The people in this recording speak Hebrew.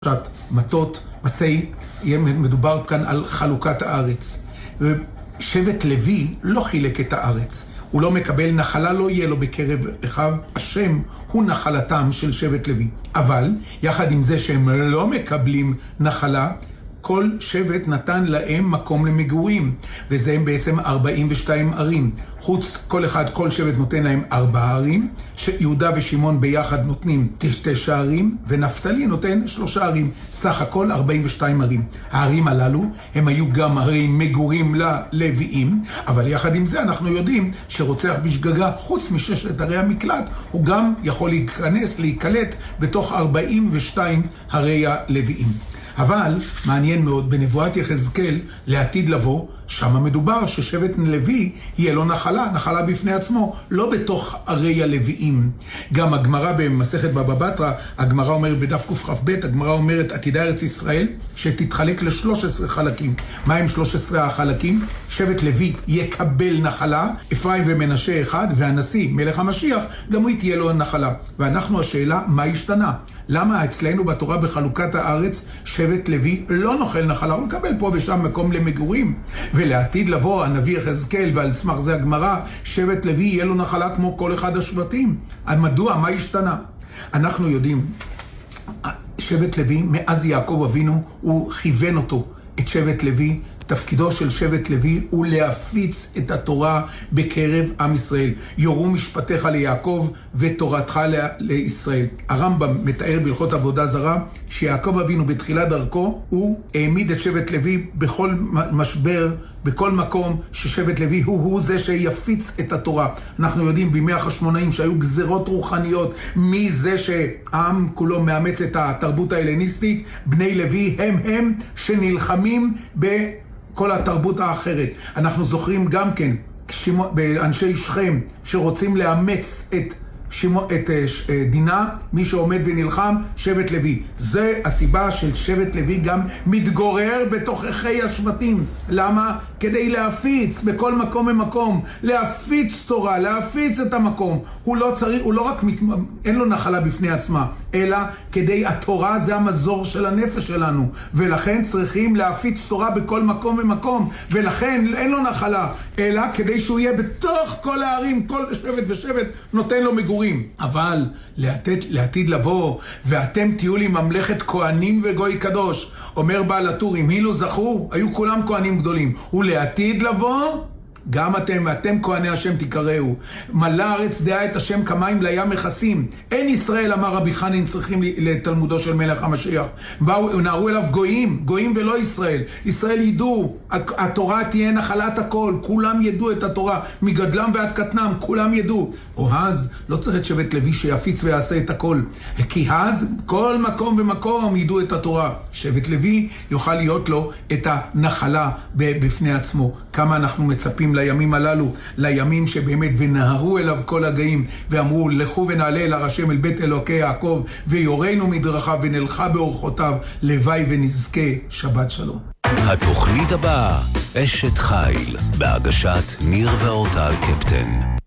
מטות, מסי, מדובר כאן על חלוקת הארץ. שבט לוי לא חילק את הארץ. הוא לא מקבל נחלה, לא יהיה לו בקרב אחיו. השם הוא נחלתם של שבט לוי. אבל, יחד עם זה שהם לא מקבלים נחלה, כל שבט נתן להם מקום למגורים, וזה הם בעצם 42 ערים. חוץ כל שבט נותן להם 4 ערים, שיהודה ושמעון ביחד נותנים 9 ערים, ונפתלי נותן 3 ערים, סך הכל 42 ערים. הערים הללו הם היו גם ערי מגורים ללוויים, אבל יחד עם זה אנחנו יודעים שרוצח בשגגה, חוץ מששת ערי המקלט, הוא גם יכול להיקלט בתוך 42 ערי הלוויים. אבל מעניין מאוד, בנבואת יחזקאל לעתיד לבוא, שם מדובר ששבט לוי יהיה לו נחלה בפני עצמו, לא בתוך ערי הלוויים. גם הגמרא במסכת בבא בתרא, הגמרא אומרת בדף קכ"ב, הגמרא אומרת עתידה ארץ ישראל שתתחלק ל13 חלקים. מה הם 13 החלקים? שבט לוי יקבל נחלה, אפרים ומנשה אחד, והנשיא מלך המשיח גם הוא תהיה לו נחלה. ואנחנו השאלה, מה השתנה? למה אצלנו בתורה בחלוקת הארץ שבט לוי לא נוחל נחלה? הוא מקבל פה ושם מקום למגורים. ולעתיד לבוא הנביא יחזקאל, ועל סמך זה הגמרא, שבט לוי יהיה לו נחלה כמו כל אחד השבטים. מדוע? מה השתנה? אנחנו יודעים, שבט לוי, מאז יעקב אבינו, הוא כיוון אותו, את שבט לוי. תפקידו של שבט לוי הוא להפיץ את התורה בקרב עם ישראל. יורו משפטיך ליעקב ותורתך לישראל. הרמב"ם מתאר בהלכות עבודה זרה שיעקב אבינו בתחילת דרכו הוא העמיד את שבט לוי בכל משבר, בכל מקום, ששבט לוי הוא זה שיפיץ את התורה. אנחנו יודעים בימי החשמונאים שהיו גזרות רוחניות מזה שהעם כולו מאמץ את התרבות ההלניסטית. בני לוי הם שנלחמים בכל התרבות האחרת. אנחנו זוכרים גם כן באנשי שכם שרוצים לאמץ את דינה, מי שעומד ונלחם, שבט לוי. זה הסיבה של שבט לוי גם מתגורר בתוככי השבטים. למה? כדי להפיץ בכל מקום ומקום, להפיץ תורה, להפיץ את המקום. הוא לא רק אין לו נחלה בפני עצמה, אלא כדי התורה זה המזור של הנפש שלנו, ולכן צריכים להפיץ תורה בכל מקום ומקום, ולכן אין לו נחלה, אלא כדי שהוא יהיה בתוך כל הערים, כל שבט ושבט נותן לו מגורים. אבל לעתיד לבוא, ואתם תהיו לי ממלכת כהנים וגוי קדוש. אומר בעל הטור, אם אילו זכו, היו כולם כהנים גדולים. ולעתיד לבוא, גם אתם כהני השם תקראו. מלא הארץ דעה את השם כמים לים מכסים. אין ישראל, אמר רבי חנין, צריכים לתלמודו של מלך המשיח. נערו אליו גויים ולא ישראל. ישראל ידעו, התורה תהיה נחלת הכל, כולם ידעו את התורה, מגדלם ועד קטנם, כולם ידעו. או אז לא צריך את שבט לוי שיפיץ ויעשה את הכל, כי אז כל מקום ומקום ידעו את התורה. שבט לוי יוכל להיות לו את הנחלה בפני עצמו. כמה אנחנו מצפים לימים הללו, לימים שבאמת ונהרו אליו כל הגאים ואמרו לכו ונעלה אל הר השם אל בית אלוקי יעקב ויורנו מדרכיו ונלכה באורחותיו, לוואי ונזכה. שבת שלום. התוכנית הבאה, אשת חיל, בהגשת ניר ואורטל קפטן.